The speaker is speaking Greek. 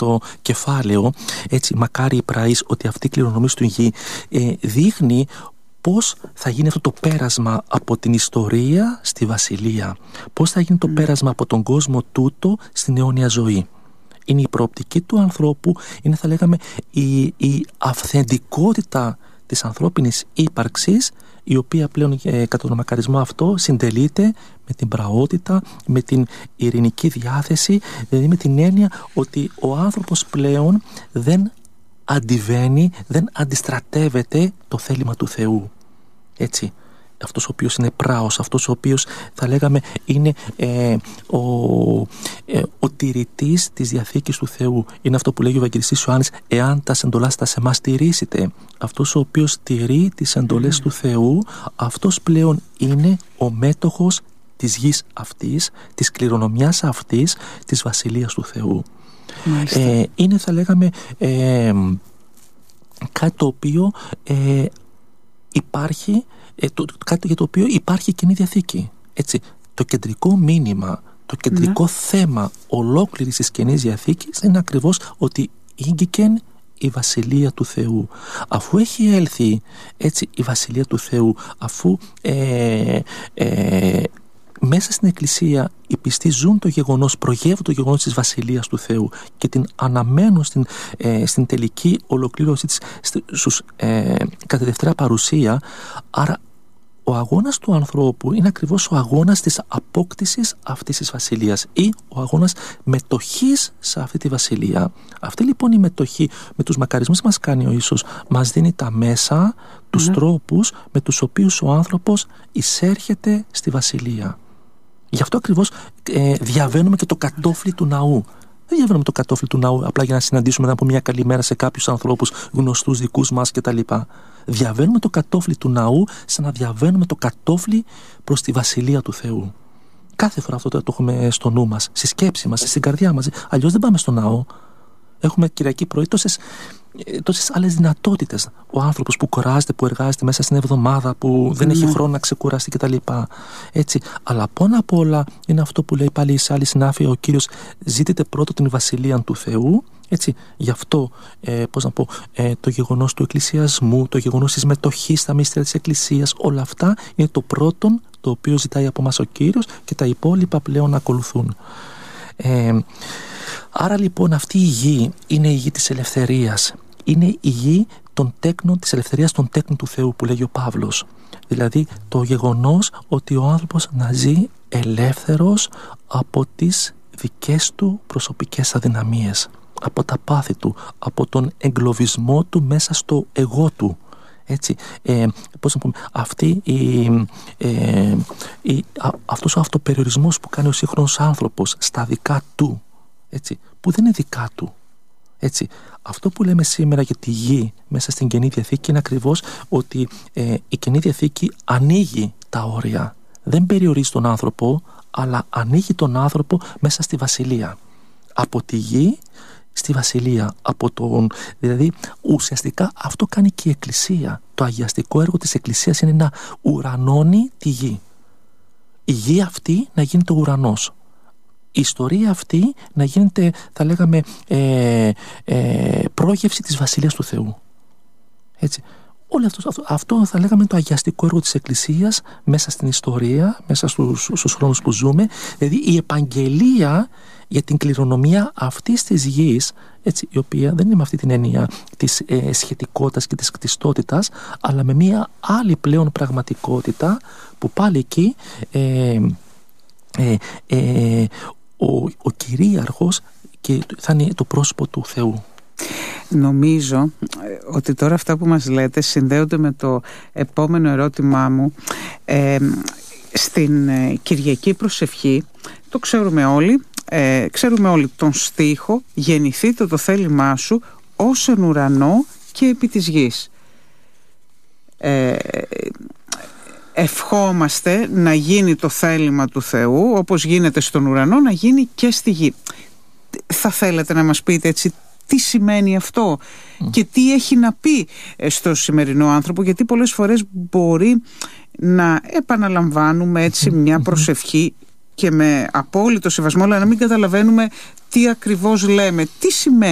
το κεφάλαιο, έτσι, μακάρι η πραής, ότι αυτή η κληρονομία του γη δείχνει πώς θα γίνει αυτό το πέρασμα από την ιστορία στη βασιλεία. Πώς θα γίνει το πέρασμα από τον κόσμο τούτο στην αιώνια ζωή. Είναι η προοπτική του ανθρώπου, είναι, θα λέγαμε, η αυθεντικότητα της ανθρώπινης ύπαρξης, η οποία πλέον κατά τον μακαρισμό αυτό συντελείται με την πραότητα, με την ειρηνική διάθεση, δηλαδή με την έννοια ότι ο άνθρωπος πλέον δεν αντιβαίνει, δεν αντιστρατεύεται το θέλημα του Θεού. Έτσι, αυτός ο οποίος είναι πράος, αυτός ο οποίος, θα λέγαμε, είναι ο τηρητής της Διαθήκης του Θεού. Είναι αυτό που λέγει ο Ευαγγελιστής Ιωάννης: εάν τα εντολάς τα σε εμάς τηρήσετε. Αυτός ο οποίος τηρεί τις εντολές του Θεού, αυτός πλέον είναι ο μέτοχος της γης αυτής, της κληρονομιάς αυτής, της Βασιλείας του Θεού. Είναι, θα λέγαμε, κάτι το οποίο υπάρχει, κάτι για το οποίο υπάρχει Καινή Διαθήκη. Έτσι, το κεντρικό μήνυμα, το κεντρικό θέμα ολόκληρης της Καινής Διαθήκης είναι ακριβώς ότι ήγγικεν η Βασιλεία του Θεού. Αφού έχει έλθει, έτσι, η Βασιλεία του Θεού, αφού μέσα στην Εκκλησία οι πιστοί ζουν το γεγονός, προγεύουν το γεγονός της Βασιλείας του Θεού και την αναμένουν στην τελική ολοκλήρωσή της κατά δευτέρα παρουσία. Άρα ο αγώνας του ανθρώπου είναι ακριβώς ο αγώνας της απόκτησης αυτής της βασιλείας ή ο αγώνας μετοχής σε αυτή τη βασιλεία. Αυτή λοιπόν η μετοχή με τους μακαρισμούς μας κάνει ο Ιησούς, μας δίνει τα μέσα, τους τρόπους με τους οποίους ο άνθρωπος εισέρχεται στη βασιλεία. Γι' αυτό ακριβώς διαβαίνουμε και το κατόφλι του ναού. Δεν διαβαίνουμε το κατόφλι του ναού απλά για να συναντήσουμε, να πούμε μια καλημέρα σε κάποιους ανθρώπους γνωστούς δικούς μας κτλ. Διαβαίνουμε το κατόφλι του ναού σαν να διαβαίνουμε το κατόφλι προς τη Βασιλεία του Θεού. Κάθε φορά αυτό το έχουμε στο νου μας, στη σκέψη μας, στην καρδιά μας. Αλλιώς δεν πάμε στο ναό. Έχουμε Κυριακή πρωί τόσες άλλες δυνατότητες. Ο άνθρωπος που κουράζεται, που εργάζεται μέσα στην εβδομάδα, που δεν έχει χρόνο να ξεκουραστεί κτλ. Έτσι. Αλλά πάνω απ' όλα είναι αυτό που λέει πάλι σε άλλη συνάφεια ο Κύριος: ζήτετε πρώτο την Βασιλεία του Θεού. Έτσι. Γι' αυτό το γεγονός του εκκλησιασμού, το γεγονός της μετοχής στα μυστήρια της Εκκλησίας, όλα αυτά είναι το πρώτον το οποίο ζητάει από μας ο Κύριος και τα υπόλοιπα πλέον ακολουθούν. Άρα λοιπόν αυτή η γη είναι η γη της ελευθερίας. Είναι η γη των τέκνων, της ελευθερίας των τέκνων του Θεού που λέγει ο Παύλος. Δηλαδή το γεγονός ότι ο άνθρωπος να ζει ελεύθερος από τις δικές του προσωπικές αδυναμίες, από τα πάθη του, από τον εγκλωβισμό του μέσα στο εγώ του. Έτσι, πώς να πούμε, αυτός ο αυτοπεριορισμός που κάνει ο σύγχρονος άνθρωπος στα δικά του, έτσι, που δεν είναι δικά του. Έτσι, αυτό που λέμε σήμερα για τη γη μέσα στην Καινή Διαθήκη είναι ακριβώς ότι η Καινή Διαθήκη ανοίγει τα όρια. Δεν περιορίζει τον άνθρωπο, αλλά ανοίγει τον άνθρωπο μέσα στη βασιλεία. Από τη γη στη βασιλεία, δηλαδή ουσιαστικά αυτό κάνει και η Εκκλησία. Το αγιαστικό έργο της Εκκλησίας είναι να ουρανώνει τη γη. Η γη αυτή να γίνεται ουρανός. Η ιστορία αυτή να γίνεται, θα λέγαμε, πρόγευση της Βασιλείας του Θεού. Έτσι. Όλο αυτό θα λέγαμε το αγιαστικό έργο της Εκκλησίας μέσα στην ιστορία, μέσα στους χρόνους που ζούμε. Δηλαδή η επαγγελία για την κληρονομία αυτής της γης, έτσι, η οποία δεν είναι με αυτή την έννοια της σχετικότητας και της κτιστότητας, αλλά με μια άλλη πλέον πραγματικότητα που πάλι εκεί ο κυρίαρχος και θα είναι το πρόσωπο του Θεού. Νομίζω ότι τώρα αυτά που μας λέτε συνδέονται με το επόμενο ερώτημά μου. Στην Κυριακή προσευχή, το ξέρουμε όλοι τον στίχο «Γεννηθείτε το θέλημά σου ως εν ουρανό και επί της γης». Ευχόμαστε να γίνει το θέλημα του Θεού, όπως γίνεται στον ουρανό, να γίνει και στη γη. Θα θέλετε να μας πείτε έτσι τι σημαίνει αυτό και τι έχει να πει στο σημερινό άνθρωπο, γιατί πολλές φορές μπορεί να επαναλαμβάνουμε έτσι μια προσευχή και με απόλυτο σεβασμό, αλλά να μην καταλαβαίνουμε τι ακριβώς λέμε, τι σημαίνει